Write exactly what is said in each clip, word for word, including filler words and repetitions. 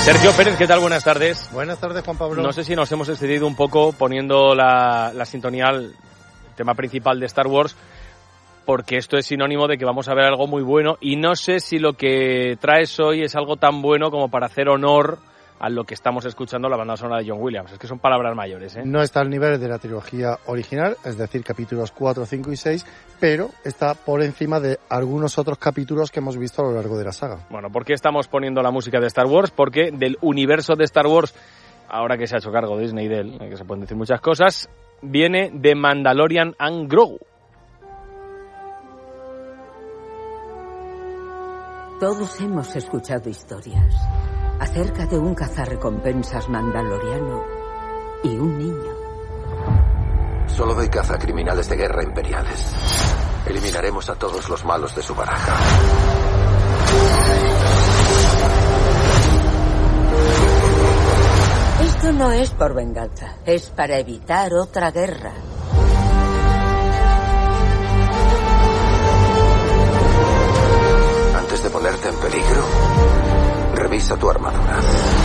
Sergio Pérez, ¿qué tal? Buenas tardes. Buenas tardes, Juan Pablo. No sé si nos hemos excedido un poco poniendo la, la sintonía al tema principal de Star Wars, porque esto es sinónimo de que vamos a ver algo muy bueno, y no sé si lo que traes hoy es algo tan bueno como para hacer honor a lo que estamos escuchando, la banda sonora de John Williams. Es que son palabras mayores, ¿eh? No está al nivel de la trilogía original, es decir, capítulos cuatro, cinco y seis, pero está por encima de algunos otros capítulos que hemos visto a lo largo de la saga. Bueno, ¿por qué estamos poniendo la música de Star Wars? Porque del universo de Star Wars, ahora que se ha hecho cargo Disney de él, que se pueden decir muchas cosas, viene The Mandalorian and Grogu. Todos hemos escuchado historias acerca de un cazarrecompensas mandaloriano y un niño. Solo doy caza a criminales de guerra imperiales. Eliminaremos a todos los malos de su baraja. Esto no es por venganza, es para evitar otra guerra. Antes de ponerte en peligro, revisa tu armadura.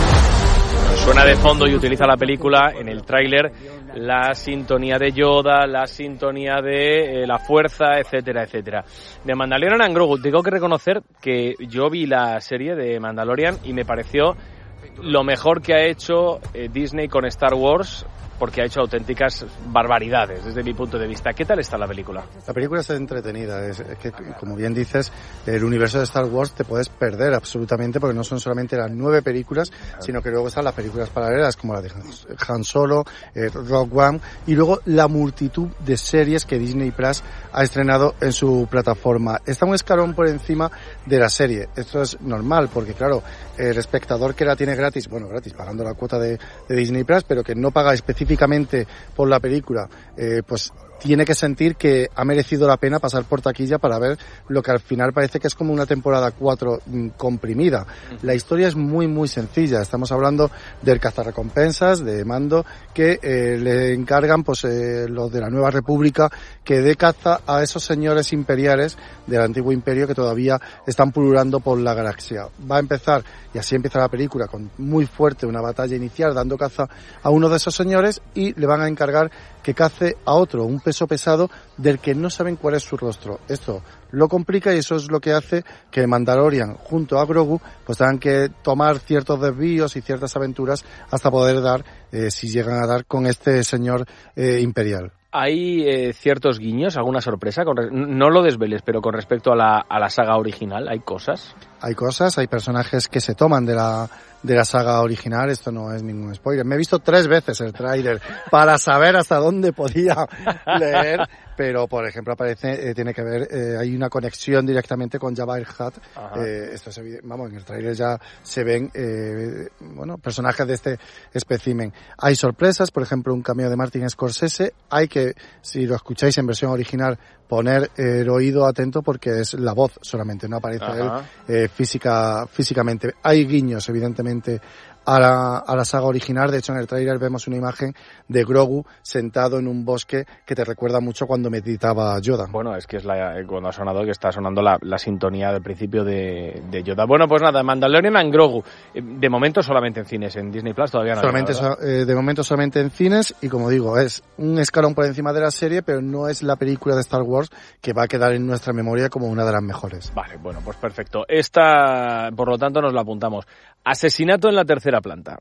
Suena de fondo y utiliza la película en el tráiler la sintonía de Yoda, la sintonía de eh, la fuerza, etcétera, etcétera. De Mandalorian and Grogu, tengo que reconocer que yo vi la serie de Mandalorian y me pareció lo mejor que ha hecho eh, Disney con Star Wars, porque ha hecho auténticas barbaridades desde mi punto de vista. ¿Qué tal está la película? La película está entretenida, es, es que, como bien dices, el universo de Star Wars te puedes perder absolutamente, porque no son solamente las nueve películas, sino que luego están las películas paralelas como la de Han Solo, eh, Rogue One, y luego la multitud de series que Disney Plus ha estrenado en su plataforma. Está un escalón por encima de la serie. Esto es normal, porque claro, el espectador que la tiene gratis, bueno, gratis, pagando la cuota de, de Disney Plus, pero que no paga específicamente específicamente por la película, eh, pues tiene que sentir que ha merecido la pena pasar por taquilla para ver lo que al final parece que es como una temporada cuatro mm, comprimida. La historia es muy muy sencilla. Estamos hablando del cazarrecompensas de Mando, que eh, le encargan pues eh, los de la Nueva República que dé caza a esos señores imperiales del antiguo imperio que todavía están pululando por la galaxia. Va a empezar, y así empieza la película, con muy fuerte una batalla inicial dando caza a uno de esos señores, y le van a encargar que cace a otro, un peso pesado del que no saben cuál es su rostro. Esto lo complica, y eso es lo que hace que Mandalorian junto a Grogu pues tengan que tomar ciertos desvíos y ciertas aventuras hasta poder dar, eh, si llegan a dar, con este señor eh, imperial. ¿Hay eh, ciertos guiños, alguna sorpresa? Con re- no lo desveles, pero con respecto a la, a la saga original, ¿hay cosas? Hay cosas, hay personajes que se toman de la de la saga original. Esto no es ningún spoiler. Me he visto tres veces el tráiler para saber hasta dónde podía leer, pero por ejemplo aparece, eh, tiene que ver, eh, hay una conexión directamente con Jabba el Hutt. Eh, esto es evidente, vamos, en el tráiler ya se ven, eh, bueno, personajes de este espécimen. Hay sorpresas, por ejemplo, un cameo de Martin Scorsese. Hay que, si lo escucháis en versión original, poner el oído atento, porque es la voz solamente, no aparece él eh, física, físicamente. Hay guiños, evidentemente, a la, a la saga original. De hecho, en el tráiler vemos una imagen de Grogu sentado en un bosque que te recuerda mucho cuando meditaba Yoda. Bueno, es que es la, cuando ha sonado, que está sonando la, la sintonía del principio de, de Yoda. Bueno, pues nada, Mandalorian and Grogu. De momento solamente en cines, en Disney Plus todavía no. Solamente, hay nada, eh, de momento solamente en cines, y como digo, es un escalón por encima de la serie, pero no es la película de Star Wars que va a quedar en nuestra memoria como una de las mejores. Vale, bueno, pues perfecto. Esta, por lo tanto, nos la apuntamos. Asesinato en la tercera planta.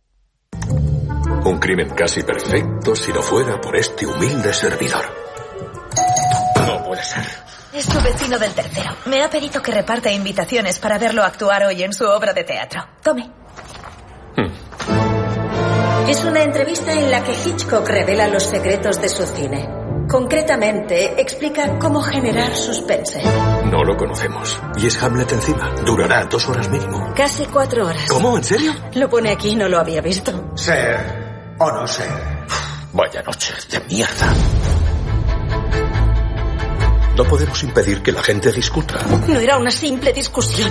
Un crimen casi perfecto si no fuera por este humilde servidor. No puede ser. Es tu vecino del tercero. Me ha pedido que reparta invitaciones para verlo actuar hoy en su obra de teatro. Tome. Hmm. Es una entrevista en la que Hitchcock revela los secretos de su cine. Concretamente, explica cómo generar suspense. No lo conocemos. Y es Hamlet encima. Durará dos horas mínimo. Casi cuatro horas. ¿Cómo? ¿En serio? Lo pone aquí, no lo había visto. Ser o no ser. Vaya noche de mierda. No podemos impedir que la gente discuta. No era una simple discusión.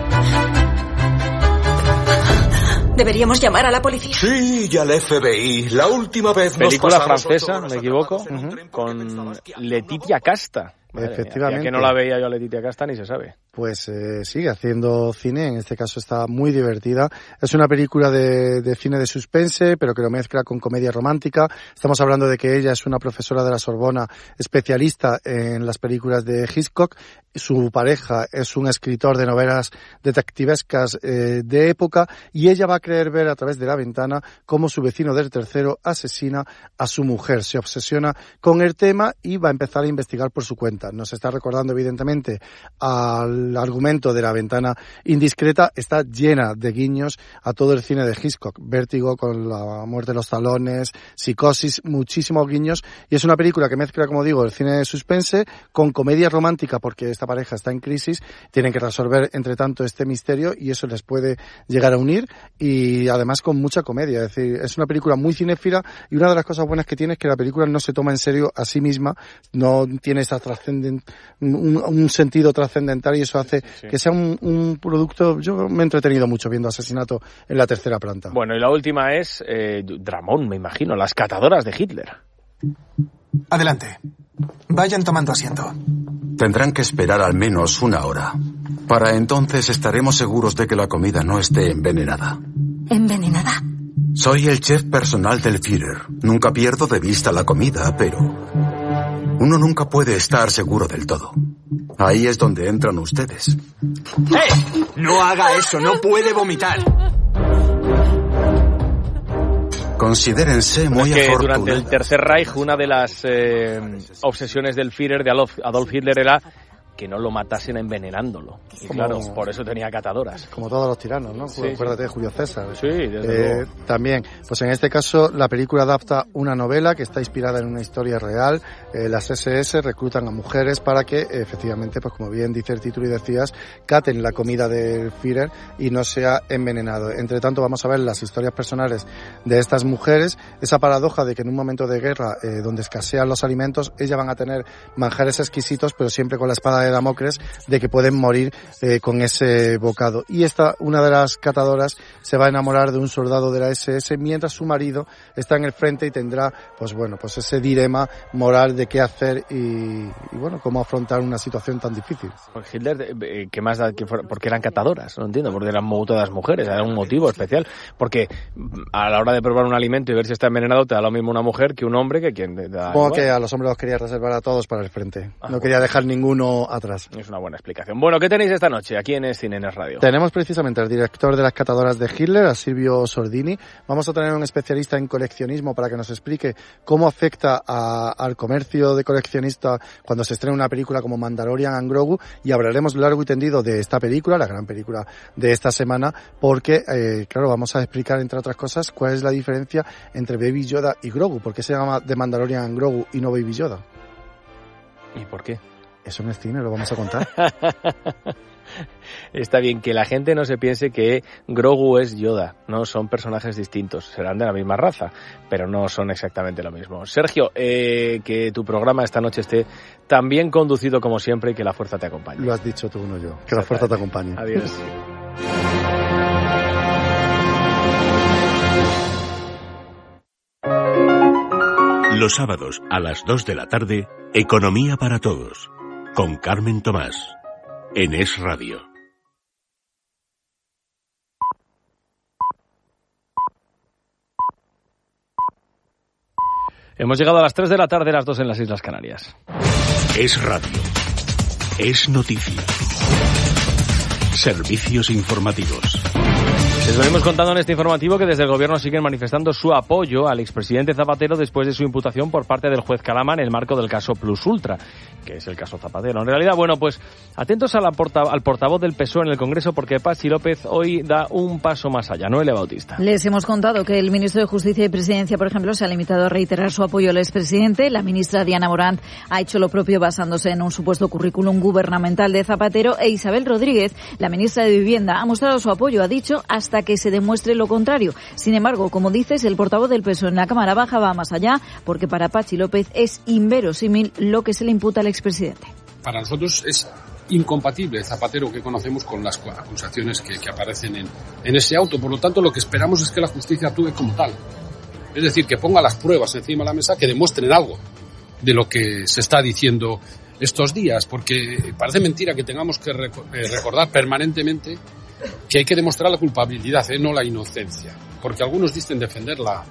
¿Deberíamos llamar a la policía? Sí, y al F B I. La última vez nos película francesa, me equivoco, uh-huh, con Letitia Casta. Efectivamente. Ya que no la veía yo a Letitia Casta, ni se sabe. pues eh, sigue haciendo cine, en este caso está muy divertida. Es una película de, de cine de suspense, pero que lo mezcla con comedia romántica. Estamos hablando de que ella es una profesora de la Sorbona especialista en las películas de Hitchcock. Su pareja es un escritor de novelas detectivescas eh, de época, y ella va a creer ver a través de la ventana cómo su vecino del tercero asesina a su mujer. Se obsesiona con el tema y va a empezar a investigar por su cuenta. Nos está recordando evidentemente al argumento de La ventana indiscreta. Está llena de guiños a todo el cine de Hitchcock. Vértigo con La muerte de los talones, Psicosis, muchísimos guiños, y es una película que mezcla, como digo, el cine de suspense con comedia romántica, porque esta pareja está en crisis, tienen que resolver entre tanto este misterio y eso les puede llegar a unir, y además con mucha comedia. Es decir, es una película muy cinéfila, y una de las cosas buenas que tiene es que la película no se toma en serio a sí misma, no tiene esa trascendent, un, un sentido trascendental, y eso hace sí. que sea un, un producto. Yo me he entretenido mucho viendo Asesinato en la tercera planta. Bueno, y la última es eh, Dramón, me imagino, Las catadoras de Hitler. Adelante. Vayan tomando asiento. Tendrán que esperar al menos una hora. Para entonces estaremos seguros de que la comida no esté envenenada. ¿Envenenada? Soy el chef personal del Führer. Nunca pierdo de vista la comida, pero uno nunca puede estar seguro del todo. Ahí es donde entran ustedes. ¡Eh! No haga eso, no puede vomitar. Considérense muy es que afortunados. Durante el Tercer Reich, una de las eh, obsesiones del Führer, de Adolf, Adolf Hitler, era que no lo matasen envenenándolo. Y como, claro, por eso tenía catadoras. Como todos los tiranos, ¿no? Sí, Acuérdate sí. de Julio César. Sí, desde eh, luego. También, pues en este caso, la película adapta una novela que está inspirada en una historia real. Eh, las ese ese reclutan a mujeres para que, efectivamente, pues como bien dice el título y decías, caten la comida del Führer y no sea envenenado. Entre tanto, vamos a ver las historias personales de estas mujeres, esa paradoja de que en un momento de guerra, eh, donde escasean los alimentos, ellas van a tener manjares exquisitos, pero siempre con la espada de Damocles, de que pueden morir eh, con ese bocado. Y esta, una de las catadoras, se va a enamorar de un soldado de la ese ese mientras su marido está en el frente y tendrá, pues bueno, pues ese dilema moral de qué hacer y, y bueno, cómo afrontar una situación tan difícil. Pues Hitler, ¿qué más da? ¿Por qué eran catadoras? No entiendo, porque eran todas mujeres, era un motivo especial. Porque a la hora de probar un alimento y ver si está envenenado, te da lo mismo una mujer que un hombre que quien te da. Supongo igual. que a los hombres los quería reservar a todos para el frente. Ah, no bueno. quería dejar ninguno atrás. Es una buena explicación. Bueno, ¿qué tenéis esta noche aquí en Es Cine en Es Radio? Tenemos precisamente al director de Las catadoras de Hitler, a Silvio Sordini. Vamos a tener un especialista en coleccionismo para que nos explique cómo afecta a, al comercio de coleccionistas cuando se estrena una película como Mandalorian and Grogu, y hablaremos largo y tendido de esta película, la gran película de esta semana, porque, eh, claro, vamos a explicar, entre otras cosas, cuál es la diferencia entre Baby Yoda y Grogu. ¿Por qué se llama The Mandalorian and Grogu y no Baby Yoda? ¿Y por qué? Eso no es cine, lo vamos a contar. Está bien que la gente no se piense que Grogu es Yoda, no, son personajes distintos, serán de la misma raza, pero no son exactamente lo mismo. Sergio, eh, que tu programa esta noche esté tan bien conducido como siempre y que la fuerza te acompañe. Lo has dicho tú, no yo, que la fuerza te acompañe. Adiós. Los sábados a las dos de la tarde, Economía para Todos, con Carmen Tomás, en Es Radio. Hemos llegado a las tres de la tarde, las dos en las Islas Canarias. Es Radio. Es noticia. Servicios informativos. Les venimos contando en este informativo que desde el gobierno siguen manifestando su apoyo al expresidente Zapatero después de su imputación por parte del juez Calama en el marco del caso Plus Ultra, que es el caso Zapatero. En realidad, bueno, pues atentos a la porta, al portavoz del P S O E en el Congreso, porque Patxi López hoy da un paso más allá. Noelia Bautista. Les hemos contado que el ministro de Justicia y Presidencia, por ejemplo, se ha limitado a reiterar su apoyo al expresidente. La ministra Diana Morant ha hecho lo propio basándose en un supuesto currículum gubernamental de Zapatero, e Isabel Rodríguez, la ministra de Vivienda, ha mostrado su apoyo, ha dicho, hasta que se demuestre lo contrario. Sin embargo, como dices, el portavoz del P S O E en la Cámara Baja va más allá, porque para Patxi López es inverosímil lo que se le imputa al expresidente. Para nosotros es incompatible el Zapatero que conocemos con las acusaciones que, que aparecen en, en ese auto. Por lo tanto, lo que esperamos es que la justicia actúe como tal. Es decir, que ponga las pruebas encima de la mesa que demuestren algo de lo que se está diciendo estos días, porque parece mentira que tengamos que recordar permanentemente que hay que demostrar la culpabilidad, ¿eh? No la inocencia, porque algunos dicen defender la,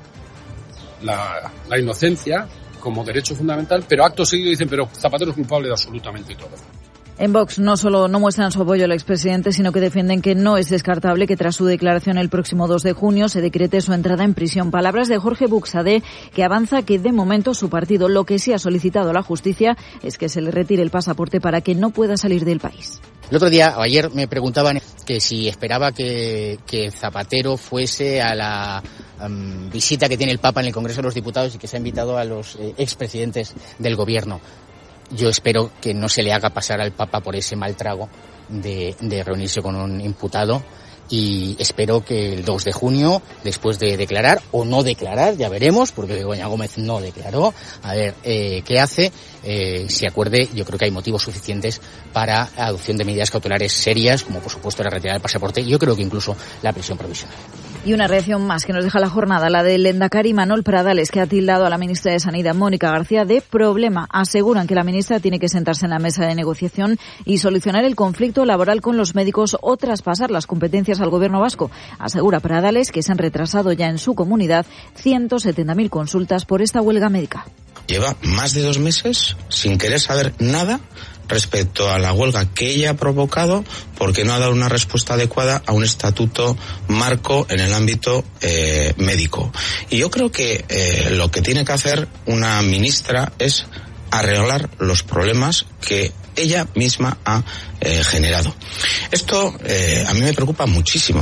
la, la inocencia como derecho fundamental, pero acto seguido dicen, pero Zapatero es culpable de absolutamente todo. En Vox no solo no muestran su apoyo al expresidente, sino que defienden que no es descartable que tras su declaración el próximo dos de junio se decrete su entrada en prisión. Palabras de Jorge Buxadé, que avanza que de momento su partido lo que sí ha solicitado a la justicia es que se le retire el pasaporte para que no pueda salir del país. El otro día, o ayer, me preguntaban que si esperaba que, que Zapatero fuese a la um, visita que tiene el Papa en el Congreso de los Diputados y que se ha invitado a los eh, expresidentes del Gobierno. Yo espero que no se le haga pasar al Papa por ese mal trago de, de reunirse con un imputado, y espero que el dos de junio, después de declarar o no declarar, ya veremos, porque Begoña Gómez no declaró, a ver eh, qué hace, eh, se acuerde. Yo creo que hay motivos suficientes para adopción de medidas cautelares serias, como por supuesto la retirada del pasaporte, y yo creo que incluso la prisión provisional. Y una reacción más que nos deja la jornada, la del lehendakari Manuel Pradales, que ha tildado a la ministra de Sanidad, Mónica García, de problema. Aseguran que la ministra tiene que sentarse en la mesa de negociación y solucionar el conflicto laboral con los médicos o traspasar las competencias al Gobierno vasco. Asegura Pradales que se han retrasado ya en su comunidad ciento setenta mil consultas por esta huelga médica. Lleva más de dos meses sin querer saber nada respecto a la huelga que ella ha provocado, porque no ha dado una respuesta adecuada a un estatuto marco en el ámbito eh, médico. Y yo creo que eh, lo que tiene que hacer una ministra es arreglar los problemas que ella misma ha eh, generado. Esto eh, a mí me preocupa muchísimo.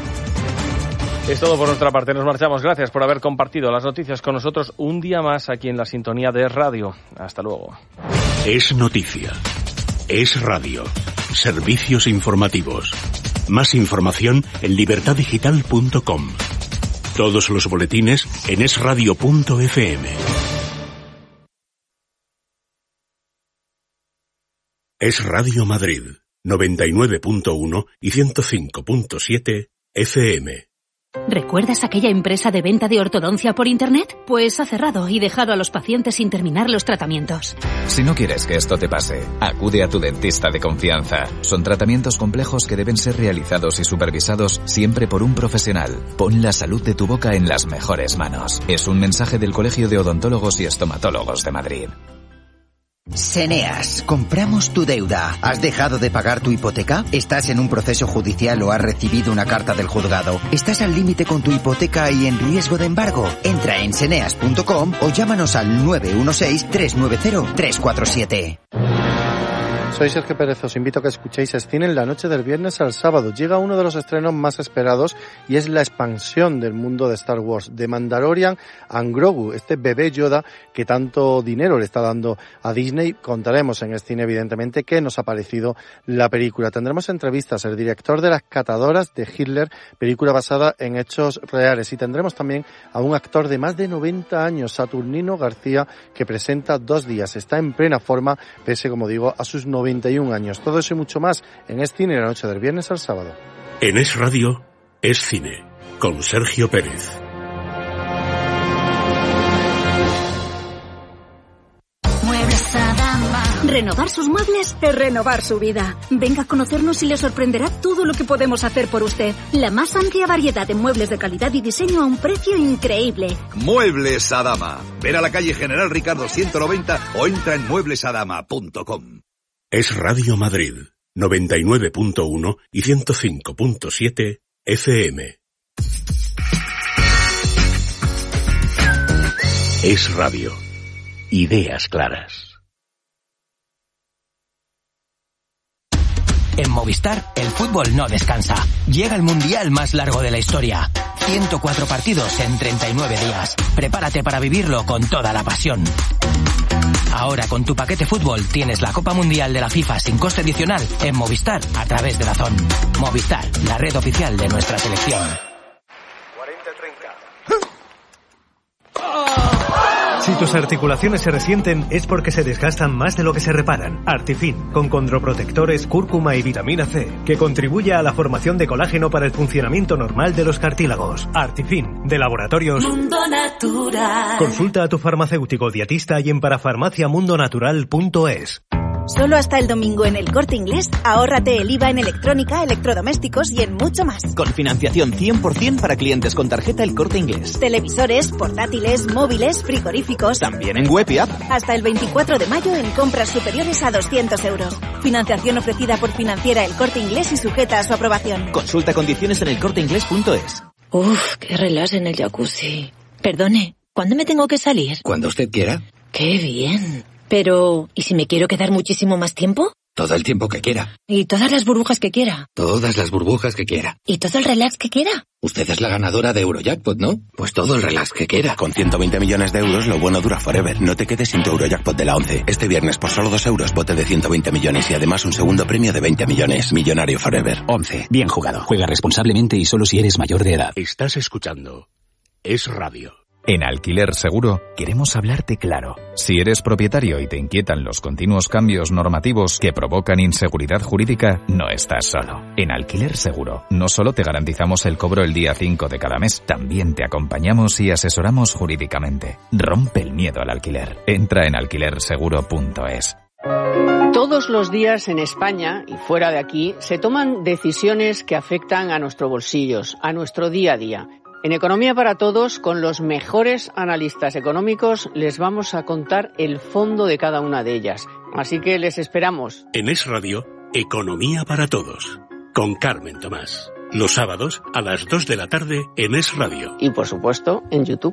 Es todo por nuestra parte, nos marchamos. Gracias por haber compartido las noticias con nosotros un día más aquí en la sintonía de Es Radio. Hasta luego. Es noticia. Es radio. Servicios informativos. Más información en libertad digital punto com. Todos los boletines en es radio punto efe eme. Es Radio Madrid, noventa y nueve punto uno y ciento cinco punto siete efe eme. ¿Recuerdas aquella empresa de venta de ortodoncia por Internet? Pues ha cerrado y dejado a los pacientes sin terminar los tratamientos. Si no quieres que esto te pase, acude a tu dentista de confianza. Son tratamientos complejos que deben ser realizados y supervisados siempre por un profesional. Pon la salud de tu boca en las mejores manos. Es un mensaje del Colegio de Odontólogos y Estomatólogos de Madrid. Seneas, compramos tu deuda. ¿Has dejado de pagar tu hipoteca? ¿Estás en un proceso judicial o has recibido una carta del juzgado? ¿Estás al límite con tu hipoteca y en riesgo de embargo? Entra en seneas punto com o llámanos al nueve uno seis, tres nueve cero, tres cuatro siete. Soy Sergio Pérez, os invito a que escuchéis Cine en la noche del viernes al sábado. Llega uno de los estrenos más esperados y es la expansión del mundo de Star Wars, de Mandalorian and Grogu, este bebé Yoda que tanto dinero le está dando a Disney. Contaremos en Cine, evidentemente, qué nos ha parecido la película. Tendremos entrevistas al director de Las Catadoras de Hitler, película basada en hechos reales, y tendremos también a un actor de más de noventa años, Saturnino García, que presenta Dos días. Está en plena forma, pese, como digo, a sus noventa y un años. Todo eso y mucho más en Es Cine, la noche del viernes al sábado. En Es Radio, Es Cine, con Sergio Pérez. Muebles Adama. Renovar sus muebles es renovar su vida. Venga a conocernos y le sorprenderá todo lo que podemos hacer por usted. La más amplia variedad de muebles de calidad y diseño a un precio increíble. Muebles Adama. Ven a la calle General Ricardo ciento noventa o entra en muebles adama punto com. Es Radio Madrid, noventa y nueve punto uno y ciento cinco punto siete efe eme. Es Radio. Ideas claras. En Movistar, el fútbol no descansa. Llega el mundial más largo de la historia. ciento cuatro partidos en treinta y nueve días. Prepárate para vivirlo con toda la pasión. Ahora con tu paquete fútbol tienes la Copa Mundial de la FIFA sin coste adicional en Movistar a través de DAZN. Movistar, la red oficial de nuestra selección. cuarenta treinta. Si tus articulaciones se resienten es porque se desgastan más de lo que se reparan. Artifin, con condroprotectores, cúrcuma y vitamina C, que contribuye a la formación de colágeno para el funcionamiento normal de los cartílagos. Artifin, de Laboratorios Mundo Natural. Consulta a tu farmacéutico dietista y en parafarmaciamundonatural punto es. Solo hasta el domingo en El Corte Inglés, ahórrate el I V A en electrónica, electrodomésticos y en mucho más. Con financiación cien por ciento para clientes con tarjeta El Corte Inglés. Televisores, portátiles, móviles, frigoríficos. También en web y app. Hasta el veinticuatro de mayo en compras superiores a doscientos euros. Financiación ofrecida por Financiera El Corte Inglés y sujeta a su aprobación. Consulta condiciones en el corte inglés punto es. Uf, qué relax en el jacuzzi. Perdone, ¿cuándo me tengo que salir? Cuando usted quiera. Qué bien. Pero, ¿y si me quiero quedar muchísimo más tiempo? Todo el tiempo que quiera. ¿Y todas las burbujas que quiera? Todas las burbujas que quiera. ¿Y todo el relax que quiera? Usted es la ganadora de Eurojackpot, ¿no? Pues todo el relax que quiera. Con ciento veinte millones de euros, lo bueno dura forever. No te quedes sin tu Eurojackpot de la once. Este viernes, por solo dos euros, bote de ciento veinte millones y además un segundo premio de veinte millones. Millonario forever. once. Bien jugado. Juega responsablemente y solo si eres mayor de edad. Estás escuchando Es Radio. En Alquiler Seguro queremos hablarte claro. Si eres propietario y te inquietan los continuos cambios normativos que provocan inseguridad jurídica, no estás solo. En Alquiler Seguro no solo te garantizamos el cobro el día cinco de cada mes, también te acompañamos y asesoramos jurídicamente. Rompe el miedo al alquiler. Entra en alquiler seguro punto es. Todos los días en España y fuera de aquí se toman decisiones que afectan a nuestros bolsillos, a nuestro día a día. En Economía para Todos, con los mejores analistas económicos, les vamos a contar el fondo de cada una de ellas. Así que les esperamos. En Es Radio, Economía para Todos, con Carmen Tomás. Los sábados a las dos de la tarde en Es Radio. Y por supuesto, en YouTube.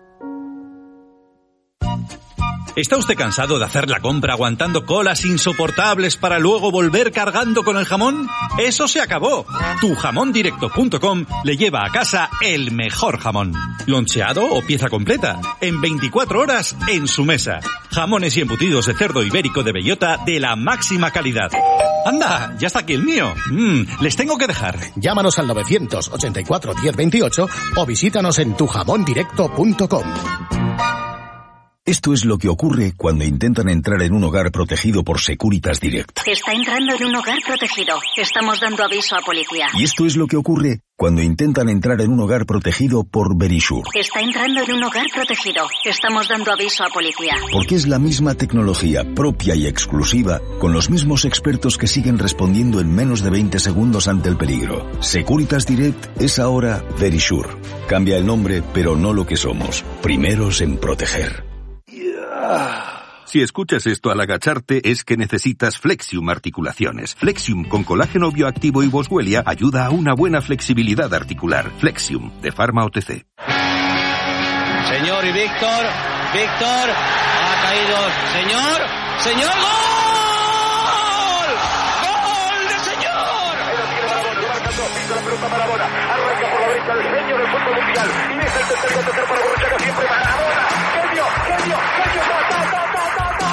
¿Está usted cansado de hacer la compra aguantando colas insoportables para luego volver cargando con el jamón? ¡Eso se acabó! tu jamón directo punto com le lleva a casa el mejor jamón. Loncheado o pieza completa, en veinticuatro horas en su mesa. Jamones y embutidos de cerdo ibérico de bellota de la máxima calidad. ¡Anda! ¡Ya está aquí el mío! Mm, les tengo que dejar. Llámanos al novecientos ochenta y cuatro diez veintiocho o visítanos en tu jamón directo punto com. Esto es lo que ocurre cuando intentan entrar en un hogar protegido por Securitas Direct. Está entrando en un hogar protegido. Estamos dando aviso a policía. Y esto es lo que ocurre cuando intentan entrar en un hogar protegido por Verisure. Está entrando en un hogar protegido. Estamos dando aviso a policía. Porque es la misma tecnología propia y exclusiva, con los mismos expertos que siguen respondiendo en menos de veinte segundos ante el peligro. Securitas Direct es ahora Verisure. Cambia el nombre, pero no lo que somos. Primeros en proteger. Si escuchas esto al agacharte es que necesitas Flexium Articulaciones. Flexium con colágeno bioactivo y boswellia ayuda a una buena flexibilidad articular. Flexium, de Pharma O T C. Señor y Víctor, Víctor, ha caído, señor, señor, ¡gol! ¡Gol de señor! La pelota Maradona, arranca por la derecha el genio del fútbol mundial y es el tercer gol tercer para Borruchaga, siempre Maradona, genio, genio, genio, ta, ta, ta, ta, ta, ta,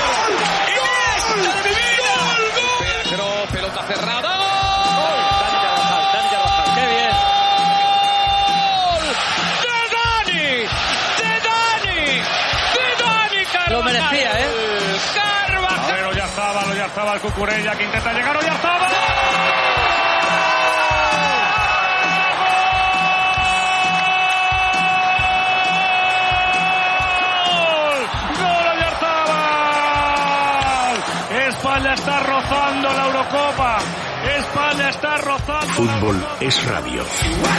Pero pelota cerrada. Dani Carvajal, qué bien. ¡De Dani! ¡De Dani! ¡De Dani Carvajal! Lo merecía, ¿eh? Carvajal. Pero ya estaba, ya estaba el Cucurella que intenta llegar, ya estaba. España está rozando la Eurocopa. España está rozando. Fútbol es radio.